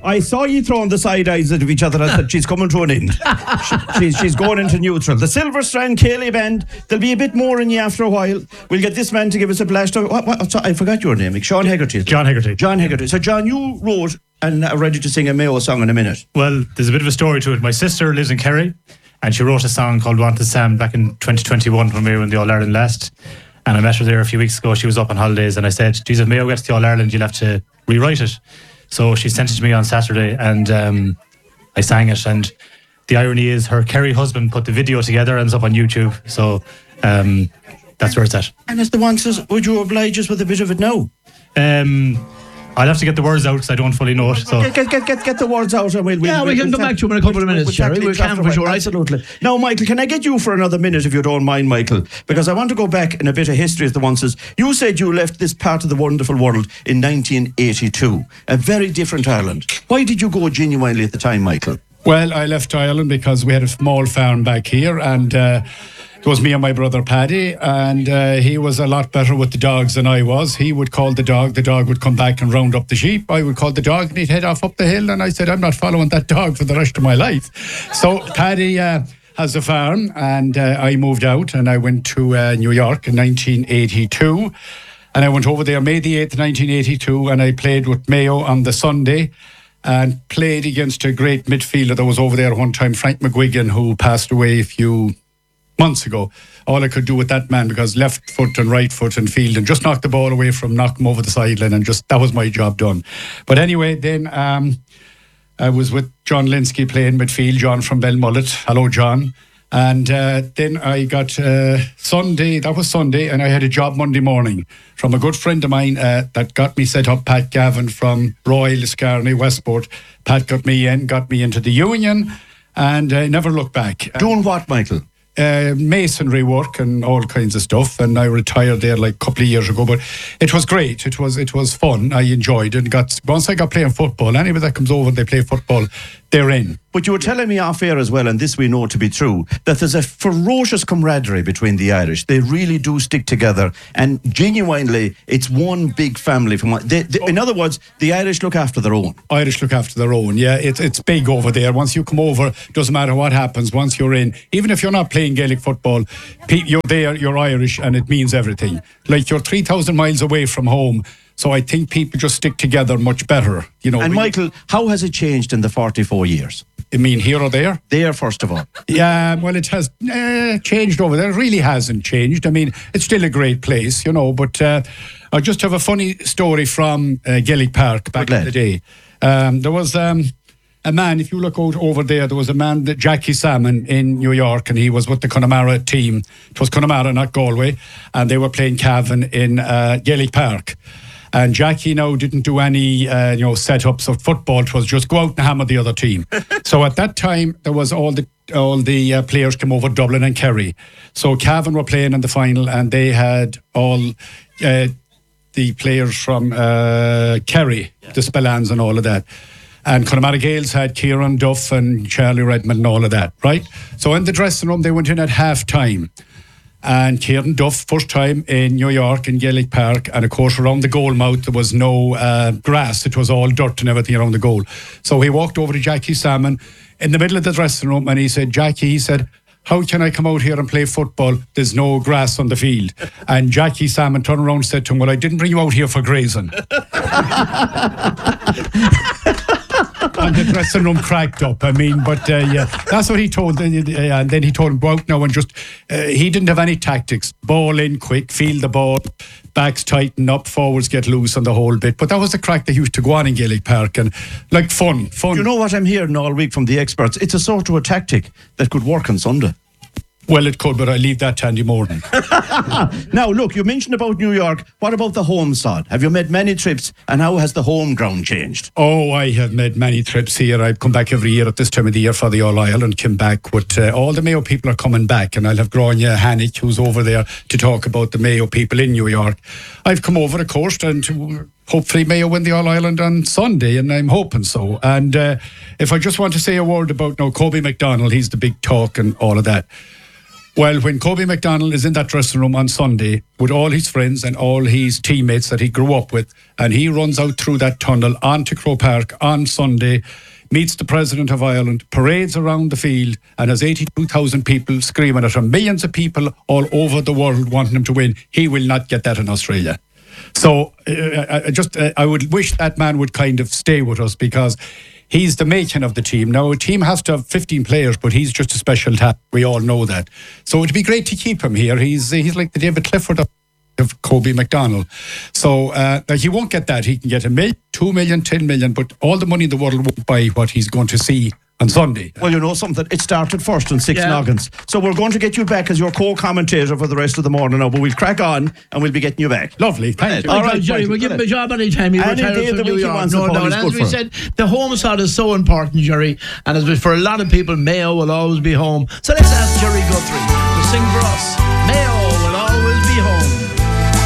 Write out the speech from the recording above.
I saw you throwing the side eyes at each other. I said, she's coming to an end. She's going into neutral. The Silver Strand, Cayley Band, there'll be a bit more in you after a while. We'll get this man to give us a blast of... I forgot your name. Sean Hegarty. John Hegarty. John Hegarty. So, John, you wrote and are ready to sing a Mayo song in a minute. Well, there's a bit of a story to it. My sister lives in Kerry, and she wrote a song called Wanted Sam back in 2021 when we were in the All-Ireland last. And I met her there a few weeks ago. She was up on holidays, and I said, geez, if Mayo gets to All-Ireland, you'll have to rewrite it. So she sent it to me on Saturday, and I sang it. And the irony is her Kerry husband put the video together and it's up on YouTube. So that's where it's at. And as the one says, would you oblige us with a bit of it now? I'll have to get the words out because I don't fully know it. So. Get the words out and we can come back to them in a couple of minutes, Jerry. We can for sure. Absolutely. Now, Michael, can I get you for another minute if you don't mind, Michael? Because I want to go back in a bit of history, as the one says. You said you left this part of the wonderful world in 1982. A very different Ireland. Why did you go genuinely at the time, Michael? Well, I left Ireland because we had a small farm back here, and it was me and my brother Paddy, and he was a lot better with the dogs than I was. He would call the dog would come back and round up the sheep. I would call the dog and he'd head off up the hill, and I said, I'm not following that dog for the rest of my life. So Paddy has a farm, and I moved out and I went to New York in 1982, and I went over there May the 8th, 1982, and I played with Mayo on the Sunday and played against a great midfielder that was over there one time, Frank McGuigan, who passed away a few months ago. All I could do with that man, because left foot and right foot and field, and just knock the ball away from, knock him over the sideline, and just that was my job done. But anyway, then I was with John Linsky playing midfield, John from Belmullet. Hello, John. And then I got Sunday, and I had a job Monday morning from a good friend of mine that got me set up, Pat Gavin from Royal Liscarney, Westport. Pat got me into the union, and I never looked back. Doing what, Michael? Masonry work and all kinds of stuff, and I retired there like a couple of years ago, but it was great. It was fun. I enjoyed it. Once I got playing football, anybody that comes over and they play football, they're in. But you were telling me off air as well, and this we know to be true, that there's a ferocious camaraderie between the Irish. They really do stick together, and genuinely it's one big family. In other words, the Irish look after their own. Yeah, it's big over there. Once you come over, doesn't matter what happens, once you're in, even if you're not playing Gaelic football, you're there, you're Irish, and it means everything. Like, you're 3,000 miles away from home, so I think people just stick together much better. And Michael, how has it changed in the 44 years? You mean here or there? There, first of all. Yeah, well, it has changed over there. It really hasn't changed. I mean, it's still a great place, but I just have a funny story from Gaelic Park back in the day. There was a man, if you look out over there was a man, Jackie Salmon in New York, and he was with the Connemara team. It was Connemara, not Galway, and they were playing Cavan in Gaelic Park. And Jackie now didn't do any setups of football. It was just go out and hammer the other team. So at that time, there was all the players came over Dublin and Kerry. So Cavan were playing in the final, and they had all the players from Kerry, the Spillans and all of that. And Connemara Gaels had Kieran Duff and Charlie Redmond and all of that, right? So in the dressing room, they went in at half-time. And Kieran Duff, first time in New York, in Gaelic Park, and of course around the goal mouth there was no grass, it was all dirt and everything around the goal. So he walked over to Jackie Salmon in the middle of the dressing room, and he said, Jackie, how can I come out here and play football? There's no grass on the field. And Jackie Salmon turned around and said to him, well, I didn't bring you out here for grazing. And the dressing room cracked up. But that's what he told. And then he told him, go out now and just, he didn't have any tactics. Ball in quick, field the ball, backs tighten up, forwards get loose on the whole bit. But that was the crack they used to go on in Gaelic Park, and like fun. You know what I'm hearing all week from the experts? It's a sort of a tactic that could work on Sunday. Well, it could, but I leave that to Andy Morgan. Now, look, you mentioned about New York. What about the home sod? Have you made many trips, and how has the home ground changed? Oh, I have made many trips here. I come back every year at this time of the year for the All-Ireland. Came back with all the Mayo people are coming back, and I'll have Grania Hannick, who's over there, to talk about the Mayo people in New York. I've come over, of course, and hopefully Mayo win the All-Ireland on Sunday, and I'm hoping so. And if I just want to say a word about Kobe McDonald, he's the big talk and all of that. Well, when Kobe McDonald is in that dressing room on Sunday with all his friends and all his teammates that he grew up with, and he runs out through that tunnel onto Croke Park on Sunday, meets the President of Ireland, parades around the field, and has 82,000 people screaming at him, millions of people all over the world wanting him to win, he will not get that in Australia. So I would wish that man would kind of stay with us, because he's the making of the team. Now, a team has to have 15 players, but he's just a special talent. We all know that. So it'd be great to keep him here. He's like the David Clifford of Kobe McDonald. So he won't get that. He can get $1 million, $2 million, $10 million, but all the money in the world won't buy what he's going to see on Sunday. Well, you know something, it started first on Six Noggins. So we're going to get you back as your co-commentator for the rest of the morning now, but we'll crack on and we'll be getting you back. Lovely, thank you. All right, Jerry, we'll give him a job anytime he retires from New York. No doubt. As we said, the home side is so important, Jerry, and as for a lot of people, Mayo will always be home. So let's ask Jerry Guthrie to sing for us. Mayo.